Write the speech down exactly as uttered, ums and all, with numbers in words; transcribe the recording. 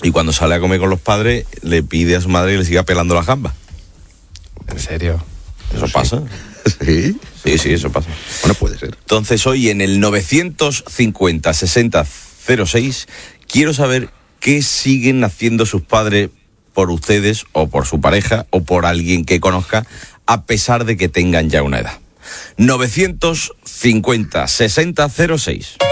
y cuando sale a comer con los padres le pide a su madre que le siga pelando las gambas. ¿En serio? ¿Eso sí pasa? ¿Sí? Sí, sí, eso pasa. Bueno, puede ser. Entonces hoy en el novecientos cincuenta sesenta cero seis quiero saber qué siguen haciendo sus padres por ustedes o por su pareja o por alguien que conozca a pesar de que tengan ya una edad. novecientos cincuenta sesenta cero seis.